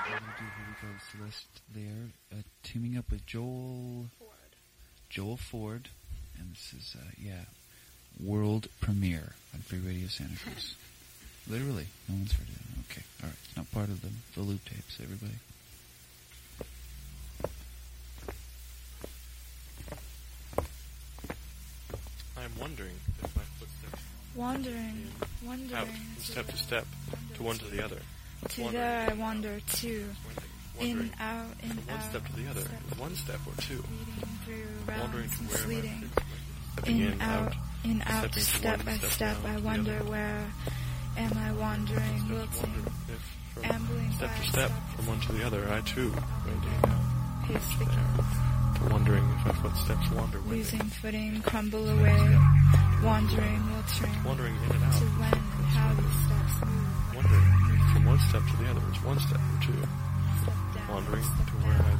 Here we go, Celeste there, teaming up with Joel Ford, and this is, world premiere on Free Radio Santa Cruz. Literally, no one's heard it. Okay, alright, it's not part of the loop tapes, everybody. I'm wondering if my footsteps... Wandering. Out, from step to step, to one to the other. To there I wander too. Wandering. In, out, in, from one out. step to the other, one step or two. Wandering through rounds and sleeting. Stepping in, out, step by step, I wonder where am I wandering, wilting, ambling step by to step, from one to the other, I too, wending out. pace the To wondering if my footsteps wander, wending. losing footing, crumble away, wandering, wilting, Wandering in and out. to when and how these steps move. Wondering if from one step to the other is one step or two. Step down, Wandering step to where down,